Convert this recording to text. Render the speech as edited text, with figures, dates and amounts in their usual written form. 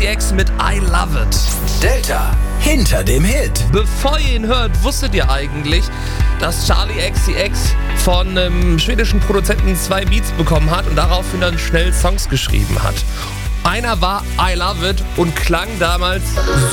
XCX mit I Love It. Delta hinter dem Hit. Bevor ihr ihn hört, wusstet ihr eigentlich, dass Charli XCX von einem schwedischen Produzenten 2 Beats bekommen hat und daraufhin dann schnell Songs geschrieben hat? Einer war I Love It und klang damals